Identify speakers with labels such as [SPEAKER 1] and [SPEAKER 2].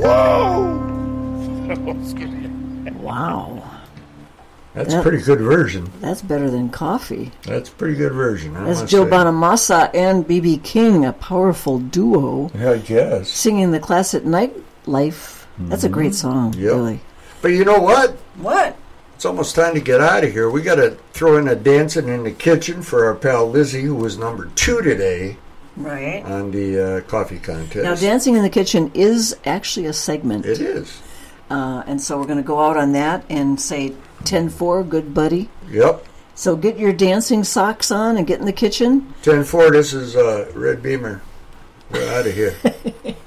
[SPEAKER 1] Whoa!
[SPEAKER 2] Excuse me.
[SPEAKER 1] Wow.
[SPEAKER 3] That's a pretty good version.
[SPEAKER 1] That's better than coffee.
[SPEAKER 3] That's a pretty good version.
[SPEAKER 1] That's Joe Bonamassa and B.B. King, a powerful duo.
[SPEAKER 3] I guess.
[SPEAKER 1] Singing the classic Nightlife. That's a great song, really.
[SPEAKER 3] But you know what?
[SPEAKER 1] What?
[SPEAKER 3] It's almost time to get out of here. We got to throw in a Dancing in the Kitchen for our pal Lizzie, who was number 2 today.
[SPEAKER 1] Right.
[SPEAKER 3] On the coffee contest.
[SPEAKER 1] Now, Dancing in the Kitchen is actually a segment.
[SPEAKER 3] It is.
[SPEAKER 1] And so we're going to go out on that and say 10-4, good buddy.
[SPEAKER 3] Yep.
[SPEAKER 1] So get your dancing socks on and get in the kitchen.
[SPEAKER 3] 10-4, this is Red Beamer. We're out of here.